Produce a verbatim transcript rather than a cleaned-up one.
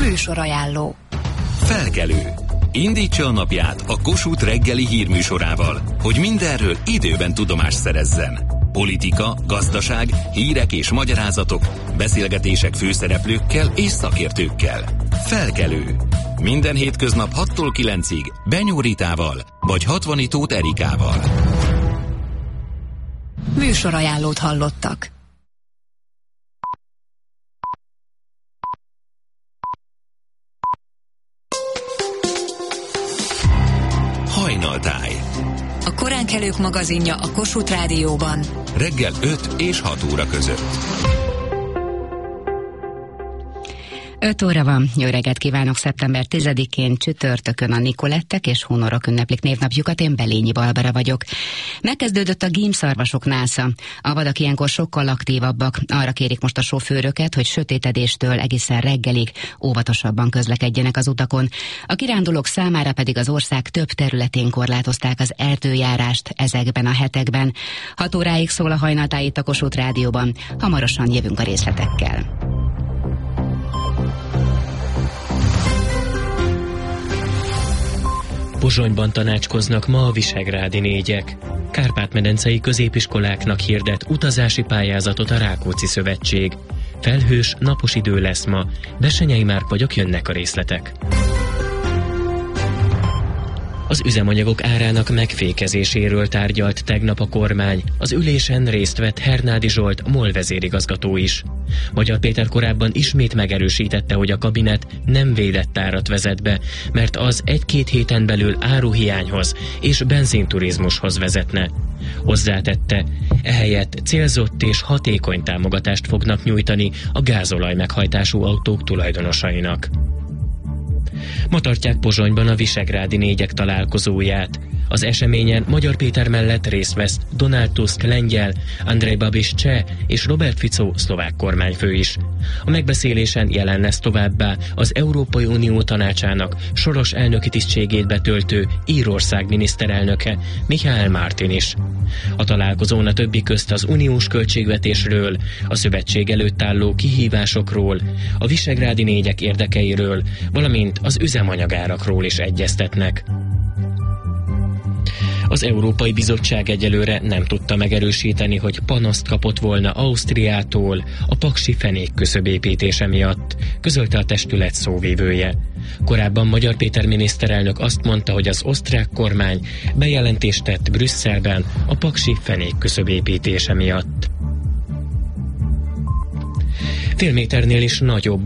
Műsorajánló. Felkelő. Indítsa a napját a Kossuth reggeli hírműsorával, hogy mindenről időben tudomást szerezzen. Politika, gazdaság, hírek és magyarázatok, beszélgetések főszereplőkkel és szakértőkkel. Felkelő. Minden hétköznap hattól kilencig Benyó Ritával vagy Hatvani Tóth Erikával. Műsorajánlót hallottak. Hajnaltáj. A koránkelők magazinja a Kossuth Rádióban. Reggel öt és hat óra között. öt óra van, jó reggelt kívánok, szeptember tizedikén csütörtökön a Nikolettek és Honorok ünneplik névnapjukat, én Belényi Barbara vagyok. Megkezdődött a gímszarvasok násza. A vadak ilyenkor sokkal aktívabbak, arra kérik most a sofőröket, hogy sötétedéstől egészen reggelig óvatosabban közlekedjenek az utakon. A kirándulók számára pedig az ország több területén korlátozták az erdőjárást ezekben a hetekben. hat óráig szól a hajnaltáj itt a Kossuth Rádióban, hamarosan jövünk a részletekkel. Pozsonyban tanácskoznak ma a visegrádi négyek. Kárpát-medencei középiskoláknak hirdet utazási pályázatot a Rákóczi Szövetség. Felhős, napos idő lesz ma. Bessenyei Márk vagyok, jönnek a részletek. Az üzemanyagok árának megfékezéséről tárgyalt tegnap a kormány. Az ülésen részt vett Hernádi Zsolt, MOL vezérigazgató is. Magyar Péter korábban ismét megerősítette, hogy a kabinet nem védett árat vezet be, mert az egy-két héten belül áruhiányhoz és benzinturizmushoz vezetne. Hozzátette, ehelyett célzott és hatékony támogatást fognak nyújtani a gázolaj meghajtású autók tulajdonosainak. Ma tartják Pozsonyban a visegrádi négyek találkozóját. Az eseményen Magyar Péter mellett részt vesz Donald Tusk lengyel, Andrej Babiš cseh és Robert Fico szlovák kormányfő is. A megbeszélésen jelen lesz továbbá az Európai Unió tanácsának soros elnöki tisztségét betöltő Írország miniszterelnöke, Michael Martin is. A találkozón a többi közt az uniós költségvetésről, a szövetség előtt álló kihívásokról, a visegrádi négyek érdekeiről, valamint az üzemanyagárakról is egyeztetnek. Az Európai Bizottság egyelőre nem tudta megerősíteni, hogy panaszt kapott volna Ausztriától a paksi fenék küszöbépítése miatt, közölte a testület szóvivője. Korábban Magyar Péter miniszterelnök azt mondta, hogy az osztrák kormány bejelentést tett Brüsszelben a paksi fenék küszöbépítése miatt. Fél méternél is nagyobb